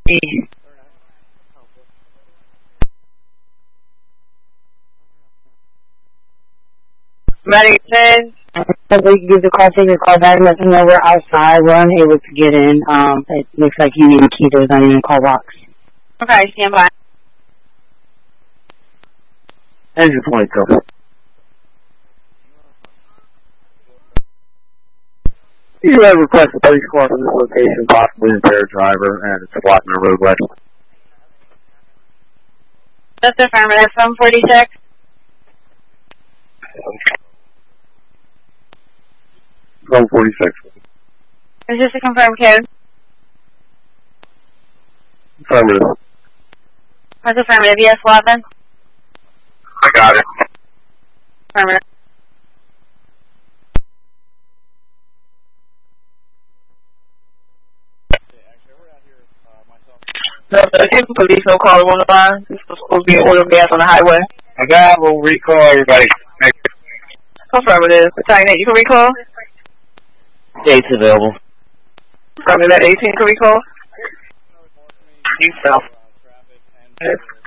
Medic says, we can give the call, take a call back, let them know we're outside, we're unable to get in. It looks like you need a key, there's not even a call box. okay, stand by. Engine 22. You have requested police car from this location, possibly impaired driver, and it's blocking the roadway. That's affirmative, 746. Zone 46. Is this a confirmed code? Affirmative. That's affirmative, yes, 11. I got it. Affirmative. Police no caller on the line. This was supposed to be an order of gas on the highway. I got it. We'll recall everybody. Affirmative. Battalion 8, you can recall? 8's available. Affirmative, 18 can recall? East South.